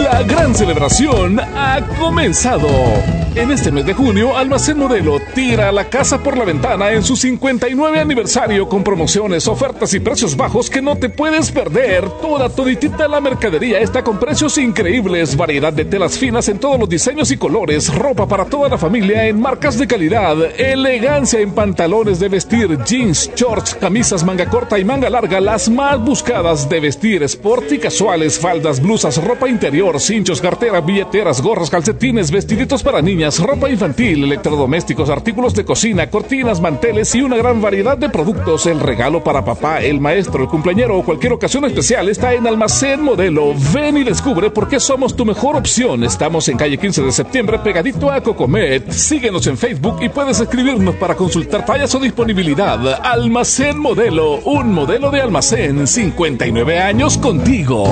La gran celebración ha comenzado. En este mes de junio, Almacén Modelo tira la casa por la ventana en su 59 aniversario con promociones, ofertas y precios bajos que no te puedes perder. Toditita la mercadería está con precios increíbles, variedad de telas finas en todos los diseños y colores, ropa para toda la familia en marcas de calidad, elegancia en pantalones de vestir, jeans, shorts, camisas manga corta y manga larga, las más buscadas de vestir, sport y casuales, faldas, blusas, ropa interior, cinchos, carteras, billeteras, gorras, calcetines, vestiditos para niñas, ropa infantil, electrodomésticos, artículos de cocina, cortinas, manteles y una gran variedad de productos. El regalo para papá, el maestro, el cumpleañero o cualquier ocasión especial está en Almacén Modelo. Ven y descubre por qué somos tu mejor opción. Estamos en calle 15 de septiembre, pegadito a Cocomet. Síguenos en Facebook y puedes escribirnos para consultar tallas o disponibilidad. Almacén Modelo, un modelo de almacén, 59 años contigo.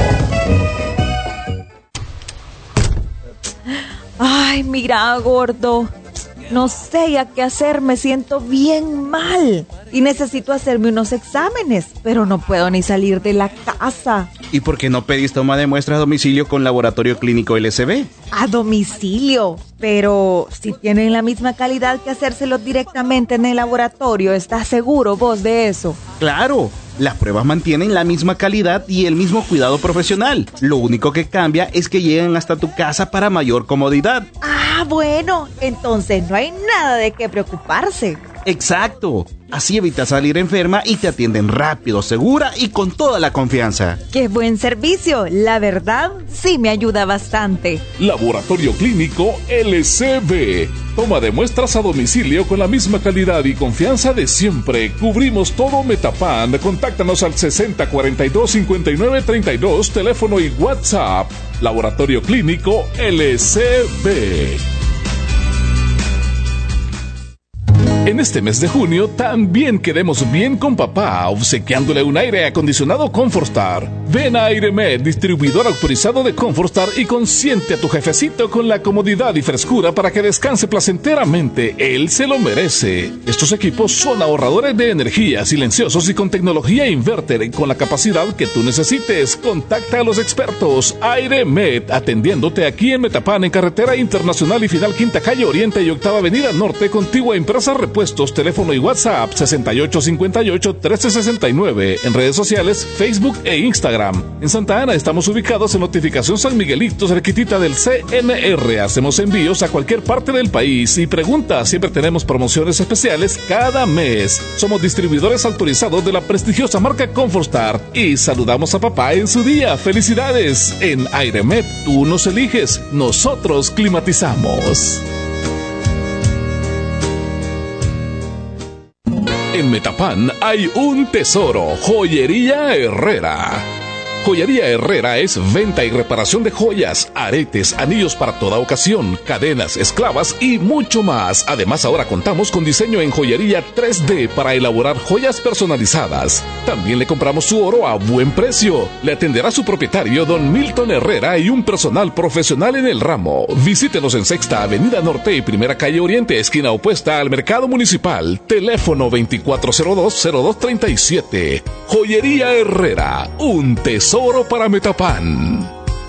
Ay, mira, gordo. No sé ya qué hacer, me siento bien mal. Y necesito hacerme unos exámenes, pero no puedo ni salir de la casa. ¿Y por qué no pedís toma de muestras a domicilio con Laboratorio Clínico LSB? A domicilio, pero si tienen la misma calidad que hacérselos directamente en el laboratorio, ¿estás seguro vos de eso? ¡Claro! Las pruebas mantienen la misma calidad y el mismo cuidado profesional. Lo único que cambia es que llegan hasta tu casa para mayor comodidad. Ah, bueno, entonces no hay nada de qué preocuparse. ¡Exacto! Así evitas salir enferma y te atienden rápido, segura y con toda la confianza. ¡Qué buen servicio! La verdad, sí me ayuda bastante. Laboratorio Clínico LCB. Toma de muestras a domicilio con la misma calidad y confianza de siempre. Cubrimos todo Metapan. Contáctanos al 6042-5932, teléfono y WhatsApp. Laboratorio Clínico LCB. En este mes de junio también quedemos bien con papá, obsequiándole un aire acondicionado Comfortstar. Ven a Airemed, distribuidor autorizado de Comfortstar, y consiente a tu jefecito con la comodidad y frescura para que descanse placenteramente. Él se lo merece. Estos equipos son ahorradores de energía, silenciosos y con tecnología inverter con la capacidad que tú necesites. Contacta a los expertos. Airemed, atendiéndote aquí en Metapan, en Carretera Internacional y Final Quinta Calle Oriente y Octava Avenida Norte, contigua a Empresa Repuestos, teléfono y WhatsApp 6858-1369. En redes sociales, Facebook e Instagram. En Santa Ana estamos ubicados en Notificación San Miguelito, cerquitita del CNR. Hacemos envíos a cualquier parte del país. Y pregunta, siempre tenemos promociones especiales cada mes. Somos distribuidores autorizados de la prestigiosa marca Comfortstar. Y saludamos a papá en su día. ¡Felicidades! En Airemed, tú nos eliges, nosotros climatizamos. En Metapan hay un tesoro, Joyería Herrera. Joyería Herrera es venta y reparación de joyas, aretes, anillos para toda ocasión, cadenas, esclavas y mucho más. Además, ahora contamos con diseño en joyería 3D para elaborar joyas personalizadas. También le compramos su oro a buen precio. Le atenderá su propietario, don Milton Herrera, y un personal profesional en el ramo. Visítenos en Sexta Avenida Norte y Primera Calle Oriente, esquina opuesta al Mercado Municipal. Teléfono 2402-0237. Joyería Herrera, un tesoro para Metapan.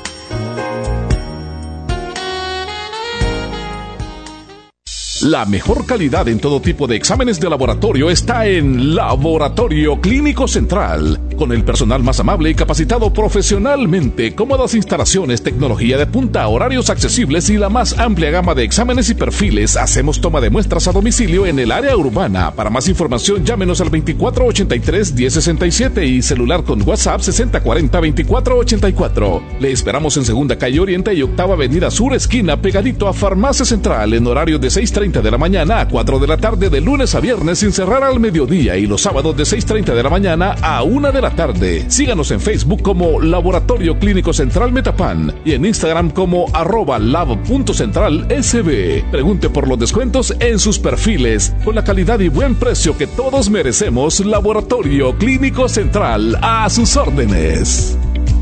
La mejor calidad en todo tipo de exámenes de laboratorio está en Laboratorio Clínico Central. Con el personal más amable y capacitado profesionalmente, cómodas instalaciones, tecnología de punta, horarios accesibles y la más amplia gama de exámenes y perfiles, hacemos toma de muestras a domicilio en el área urbana. Para más información, llámenos al 2483-1067 y celular con WhatsApp 6040-2484. Le esperamos en Segunda Calle Oriente y Octava Avenida Sur, esquina, pegadito a Farmacia Central, en horario de 6:30 de la mañana a 4 de la tarde de lunes a viernes, sin cerrar al mediodía, y los sábados de 6:30 de la mañana a 1 de la tarde. Síganos en Facebook como Laboratorio Clínico Central Metapan y en Instagram como @lab.centralsb. Pregunte por los descuentos en sus perfiles. Con la calidad y buen precio que todos merecemos, Laboratorio Clínico Central, a sus órdenes.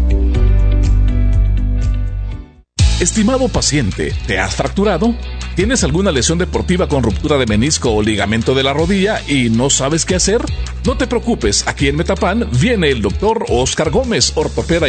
Estimado paciente, ¿te has fracturado? ¿Tienes alguna lesión deportiva con ruptura de menisco o ligamento de la rodilla y no sabes qué hacer? No te preocupes, aquí en Metapan viene el doctor Oscar Gómez, ortopeda